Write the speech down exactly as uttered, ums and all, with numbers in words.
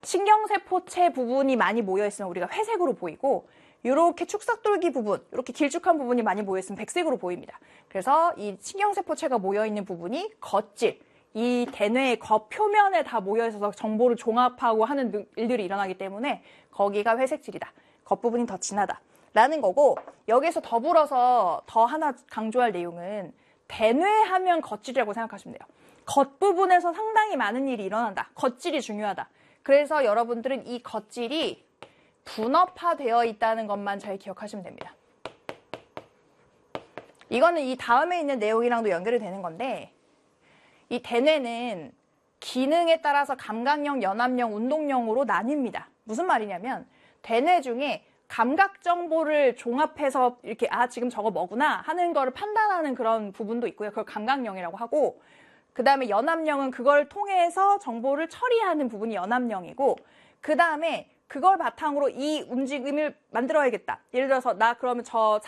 신경세포체 부분이 많이 모여있으면 우리가 회색으로 보이고 이렇게 축삭돌기 부분, 이렇게 길쭉한 부분이 많이 모여있으면 백색으로 보입니다. 그래서 이 신경세포체가 모여있는 부분이 겉질, 이 대뇌의 겉표면에 다 모여있어서 정보를 종합하고 하는 일들이 일어나기 때문에 거기가 회색질이다. 겉부분이 더 진하다. 라는 거고, 여기서 더불어서 더 하나 강조할 내용은 대뇌하면 겉질이라고 생각하시면 돼요. 겉부분에서 상당히 많은 일이 일어난다. 겉질이 중요하다. 그래서 여러분들은 이 겉질이 분업화되어 있다는 것만 잘 기억하시면 됩니다. 이거는 이 다음에 있는 내용이랑도 연결이 되는 건데, 이 대뇌는 기능에 따라서 감각형, 연합형, 운동형으로 나뉩니다. 무슨 말이냐면 대뇌 중에 감각 정보를 종합해서 이렇게 아 지금 저거 뭐구나 하는 거를 판단하는 그런 부분도 있고요. 그걸 감각형이라고 하고, 그 다음에 연합형은 그걸 통해서 정보를 처리하는 부분이 연합형이고, 그 다음에 그걸 바탕으로 이 움직임을 만들어야겠다. 예를 들어서 나 그러면 저